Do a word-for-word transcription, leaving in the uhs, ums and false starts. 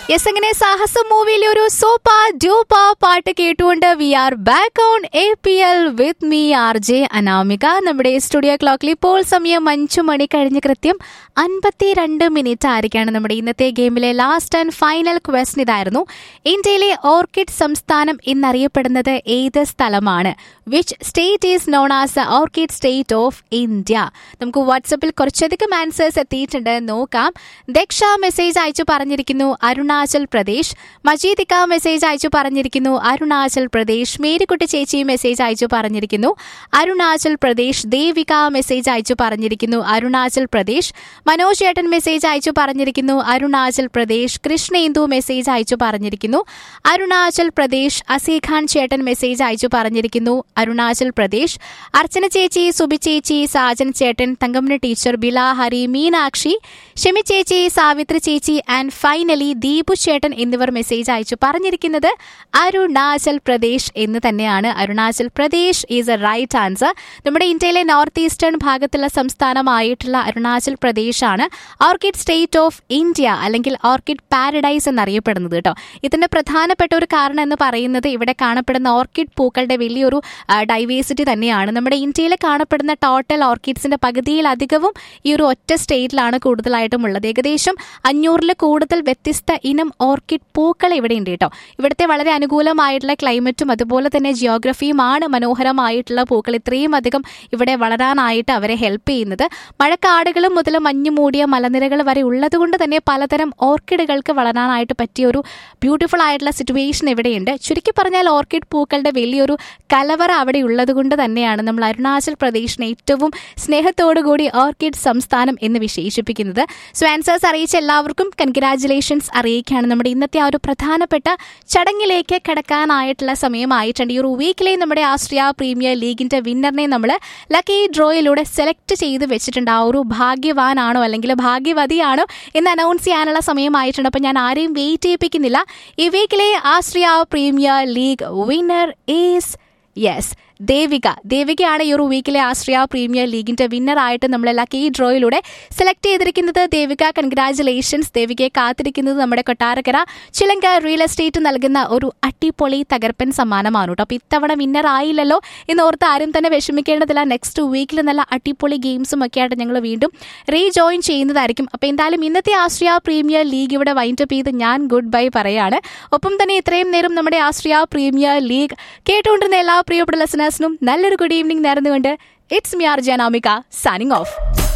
Yes, അങ്ങനെ സാഹസം മൂവിയിലെ ഒരു സൂപ്പ ഡ്യൂപ്പ പാട്ട് കേട്ടുകൊണ്ട് V are back on A P L with me R J Anamika. നമ്മുടെ സ്റ്റുഡിയോ ക്ലോക്കിൽ ഇപ്പോൾ സമയം അഞ്ചു മണി കഴിഞ്ഞ് കൃത്യം അൻപത്തിരണ്ട് മിനിറ്റ് ആയിരിക്കാണ്. നമ്മുടെ ഇന്നത്തെ ഗെയിമിലെ ലാസ്റ്റ് ആൻഡ് ഫൈനൽ ക്വസ്റ്റൻ ഇതായിരുന്നു: ഇന്ത്യയിലെ ഓർക്കിഡ് സംസ്ഥാനം എന്നറിയപ്പെടുന്നത് ഏത് സ്ഥലമാണ്? Which state is known as orchid state of India? നമുക്ക് വാട്സപ്പിൽ കുറച്ചധികം ആൻസേഴ്സ് എത്തിയിട്ടുണ്ട്, നോക്കാം. ദക്ഷ മെസ്സേജ് അയച്ചു പറഞ്ഞിരിക്കുന്നു അരുണാചൽ പ്രദേശ്. മജീദിക്ക മെസ്സേജ് അയച്ചു പറഞ്ഞിരിക്കുന്നു അരുണാചൽ പ്രദേശ്. മേരിക്കുട്ടി ചേച്ചി മെസ്സേജ് അയച്ചു പറഞ്ഞിരിക്കുന്നു അരുണാചൽ പ്രദേശ്. ദേവിക മെസ്സേജ് അയച്ചു പറഞ്ഞിരിക്കുന്നു അരുണാചൽ പ്രദേശ്. മനോജ് ചേട്ടൻ മെസ്സേജ് അയച്ചു പറഞ്ഞിരിക്കുന്നു അരുണാചൽ പ്രദേശ്. കൃഷ്ണേന്ദു മെസ്സേജ് അയച്ചു പറഞ്ഞിരിക്കുന്നു അരുണാചൽ പ്രദേശ്. അസീഖാൻ ചേട്ടൻ മെസ്സേജ് അയച്ചു പറഞ്ഞിരിക്കുന്നു അരുണാചൽ പ്രദേശ്. അർച്ചന ചേച്ചി, സുബി ചേച്ചി, സാജൻ ചേട്ടൻ, തങ്കമ്മ ടീച്ചർ, ബില, ഹരി, മീനാക്ഷി, ഷെമി ചേച്ചി, സാവിത്രി ചേച്ചി ആൻഡ് ഫൈനലി ദീപു ചേട്ടൻ എന്നിവർ മെസ്സേജ് അയച്ചു പറഞ്ഞിരിക്കുന്നത് അരുണാചൽ പ്രദേശ് എന്ന് തന്നെയാണ്. Arunachal Pradesh is A right answer. നമ്മുടെ ഇന്ത്യയിലെ നോർത്ത് ഈസ്റ്റേൺ ഭാഗത്തുള്ള സംസ്ഥാനമായിട്ടുള്ള അരുണാചൽ പ്രദേശ് ആണ് ഓർക്കിഡ് സ്റ്റേറ്റ് ഓഫ് ഇന്ത്യ അല്ലെങ്കിൽ ഓർക്കിഡ് പാരഡൈസ് എന്നറിയപ്പെടുന്നത് കേട്ടോ. ഇതിന്റെ പ്രധാനപ്പെട്ട ഒരു കാരണം എന്ന് പറയുന്നത് ഇവിടെ കാണപ്പെടുന്ന ഓർക്കിഡ് പൂക്കളുടെ വലിയൊരു ഡൈവേഴ്സിറ്റി തന്നെയാണ്. നമ്മുടെ ഇന്ത്യയിൽ കാണപ്പെടുന്ന ടോട്ടൽ ഓർക്കിഡ്സിന്റെ പകുതിയിലധികവും ഈ ഒരു ഒറ്റ സ്റ്റേറ്റിലാണ് കൂടുതലായിട്ടും ഉള്ളത്. ഏകദേശം അഞ്ഞൂറിൽ കൂടുതൽ വ്യത്യസ്ത ഇനം ഓർക്കിഡ് പൂക്കൾ ഇവിടെ ഉണ്ട് കേട്ടോ. ഇവിടുത്തെ വളരെ അനുകൂലമായിട്ടുള്ള ക്ലൈമറ്റും അതുപോലെ തന്നെ ജിയോഗ്രഫിയുമാണ് മനോഹരമായിട്ടുള്ള പൂക്കൾ ഇത്രയും അധികം ഇവിടെ വളരാനായിട്ട് അവരെ ഹെൽപ്പ് ചെയ്യുന്നത്. മഴക്കാടുകളും മുതൽ മഞ്ഞു മൂടിയ മലനിരകൾ വരെ ഉള്ളത് കൊണ്ട് തന്നെ പലതരം ഓർക്കിഡുകൾക്ക് വളരാനായിട്ട് പറ്റിയ ഒരു ബ്യൂട്ടിഫുൾ ആയിട്ടുള്ള സിറ്റുവേഷൻ ഇവിടെയുണ്ട്. ചുരുക്കി പറഞ്ഞാൽ ഓർക്കിഡ് പൂക്കളുടെ വലിയൊരു കലവറ അവിടെ ഉള്ളത് കൊണ്ട് തന്നെയാണ് നമ്മൾ അരുണാചൽ പ്രദേശിനെ ഏറ്റവും സ്നേഹത്തോടുകൂടി ഓർക്കിഡ് സംസ്ഥാനം എന്ന് വിശേഷിപ്പിക്കുന്നത്. സോ ആൻസേഴ്സ് അറിയിച്ച എല്ലാവർക്കും കൺഗ്രാറ്റുലേഷൻസ് അറിയിക്കുകയാണ്. നമ്മുടെ ഇന്നത്തെ ആ ഒരു പ്രധാനപ്പെട്ട ചടങ്ങിലേക്ക് കടക്കാനായിട്ടുള്ള സമയമായിട്ടുണ്ട്. ഈ ഒരു വീക്കിലെ നമ്മുടെ ആസ്ട്രിയ പ്രീമിയർ ലീഗിന്റെ വിന്നറിനെ നമ്മൾ ലക്കി ഡ്രോയിലൂടെ സെലക്ട് ചെയ്ത് വെച്ചിട്ടുണ്ട്. ആ ഒരു ഭാഗ്യവാനാണോ അല്ലെങ്കിൽ ഭാഗ്യവതിയാണോ എന്ന് അനൗൺസ് ചെയ്യാനുള്ള സമയമായിട്ടുണ്ട്. അപ്പം ഞാൻ ആരെയും വെയിറ്റ് ചെയ്യിപ്പിക്കുന്നില്ല. ഈ വീക്കിലെ Austria premier league winner is yes Devika. ദേവികയാണ് ഈ ഒരു വീക്കിലെ ആസ്ട്രിയ പ്രീമിയർ ലീഗിന്റെ വിന്നർ ആയിട്ട് നമ്മൾ ലക്കി ഡ്രോയിലൂടെ സെലക്ട് ചെയ്തിരിക്കുന്നത്. ദേവിക, കൺഗ്രാറ്റുലേഷൻസ്. ദേവികയെ കാത്തിരിക്കുന്നത് നമ്മുടെ കൊട്ടാരക്കര ചിലങ്ക റിയൽ എസ്റ്റേറ്റ് നൽകുന്ന ഒരു അടിപൊളി തകർപ്പൻ സമ്മാനമാണ് കേട്ടോ. അപ്പോൾ ഇത്തവണ വിന്നർ ആയില്ലല്ലോ എന്നോർത്ത് ആരും തന്നെ വിഷമിക്കേണ്ടതില്ല. നെക്സ്റ്റ് വീക്കിൽ നല്ല അടിപൊളി ഗെയിംസും ഒക്കെ ആയിട്ട് ഞങ്ങൾ വീണ്ടും റീജോയിൻ ചെയ്യുന്നതായിരിക്കും. അപ്പോൾ എന്തായാലും ഇന്നത്തെ ആസ്ട്രിയ പ്രീമിയർ ലീഗ് ഇവിടെ വൈൻഡപ്പ് ചെയ്ത് ഞാൻ ഗുഡ് ബൈ പറയാണ്. ഒപ്പം തന്നെ ഇത്രയും നേരം നമ്മുടെ ആസ്ട്രിയ പ്രീമിയർ ലീഗ് കേട്ടുകൊണ്ടിരുന്ന എല്ലാ പ്രിയപ്പെട്ട ലിസണേഴ്സിനും നല്ലൊരു ഗുഡ് ഈവനിങ് നേർന്നുകൊണ്ട് it's me R J Anamika signing off.